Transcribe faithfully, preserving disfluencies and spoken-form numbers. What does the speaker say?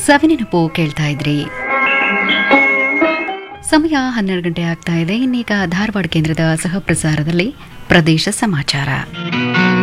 ಸವಿನೆನಪು ಕೇಳ್ತಾ ಇದ್ರಿ. ಸಮಯ ಹನ್ನೆರಡು ಗಂಟೆ ಆಗ್ತಾ ಇದೆ. ಇನ್ನೀಗ ಧಾರವಾಡ ಕೇಂದ್ರದ ಸಹ ಪ್ರಸಾರದಲ್ಲಿ ಪ್ರದೇಶ ಸಮಾಚಾರ.